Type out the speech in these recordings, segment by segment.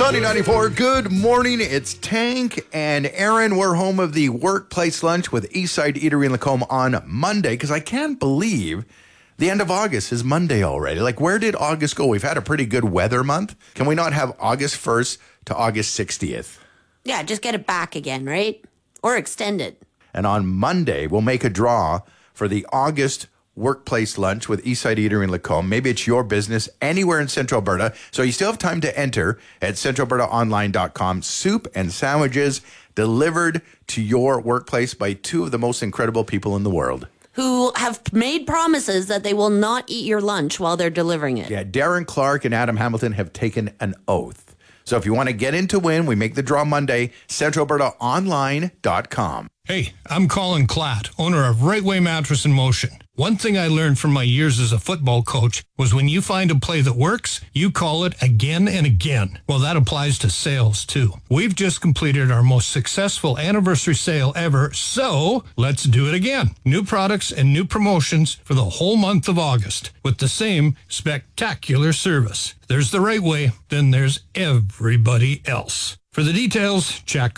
Sunny 94, good morning. It's Tank and Aaron. We're home of the workplace lunch with Eastside Eatery in Lacombe on Monday, because I can't believe the end of August is Monday already. Like, where did August go? We've had a pretty good weather month. Can we not have August 1st to August 60th? Yeah, just get it back again, right? Or extend it. And on Monday, we'll make a draw for the August workplace lunch with Eastside Eatery in Lacombe. Maybe it's your business anywhere in Central Alberta. So you still have time to enter at centralalbertaonline.com. Soup and sandwiches delivered to your workplace by two of the most incredible people in the world, who have made promises that they will not eat your lunch while they're delivering it. Yeah, Darren Clark and Adam Hamilton have taken an oath. So if you want to get in to win, we make the draw Monday, centralalbertaonline.com. Hey, I'm Colin Klatt, owner of Right Way Mattress in Motion. One thing I learned from my years as a football coach was when you find a play that works, you call it again and again. Well, that applies to sales too. We've just completed our most successful anniversary sale ever, so let's do it again. New products and new promotions for the whole month of August with the same spectacular service. There's the Right Way, then there's everybody else. For the details, check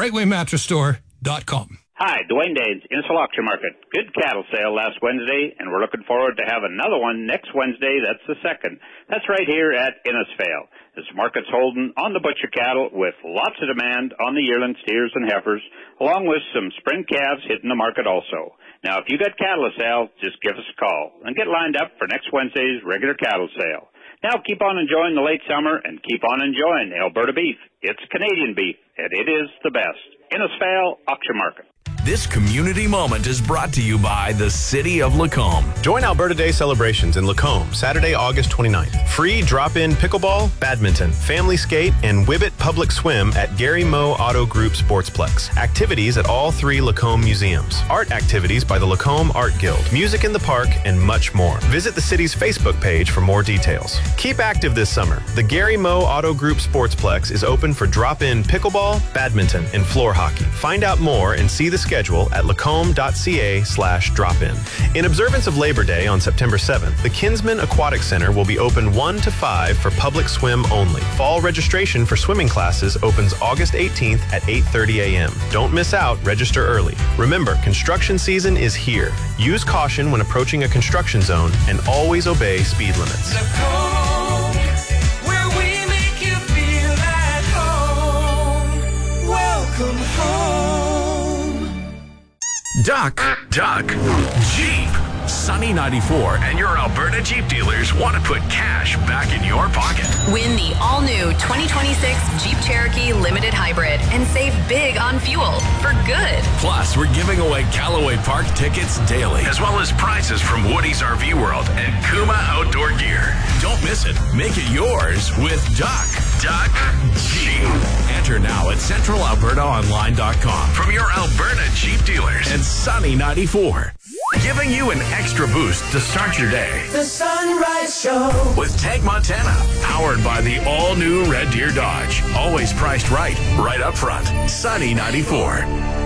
rightwaymattressstore.com. Hi, Dwayne Danes, Innisfil Auction Market. Good cattle sale last Wednesday, and we're looking forward to have another one next Wednesday. That's the 2nd. That's right here at Innisfail. This market's holding on the butcher cattle with lots of demand on the yearling steers and heifers, along with some spring calves hitting the market also. Now, if you got cattle to sell, just give us a call and get lined up for next Wednesday's regular cattle sale. Now, keep on enjoying the late summer and keep on enjoying Alberta beef. It's Canadian beef, and it is the best. Innisfail Auction Market. This community moment is brought to you by the City of Lacombe. Join Alberta Day celebrations in Lacombe, Saturday, August 29th. Free drop-in pickleball, badminton, family skate, and Whibbit Public Swim at Gary Moe Auto Group Sportsplex. Activities at all 3 Lacombe museums. Art activities by the Lacombe Art Guild. Music in the park, and much more. Visit the city's Facebook page for more details. Keep active this summer. The Gary Moe Auto Group Sportsplex is open for drop-in pickleball, badminton, and floor hockey. Find out more and see the schedule at lacombe.ca/drop-in. In observance of Labor Day on September 7th, the Kinsman Aquatic Center will be open 1 to 5 for public swim only. Fall registration for swimming classes opens August 18th at 8:30 a.m. Don't miss out, register early. Remember, construction season is here. Use caution when approaching a construction zone and always obey speed limits. Lacombe, where we make you feel at home. Welcome home. Duck, Jeep. Sunny 94 and your Alberta Jeep dealers want to put cash back in your pocket. Win the all-new 2026 Jeep Cherokee Limited Hybrid and save big on fuel for good. Plus, we're giving away Callaway Park tickets daily, as well as prizes from Woody's RV World and Kuma Outdoor Gear. Don't miss it. Make it yours with Duck Jeep. Enter now at centralalbertaonline.com from your Alberta Jeep dealers and Sunny 94. Giving you an extra boost to start your day. The Sunrise Show With Tank Montana, powered by the all-new Red Deer Dodge. Always priced right up front. Sunny 94.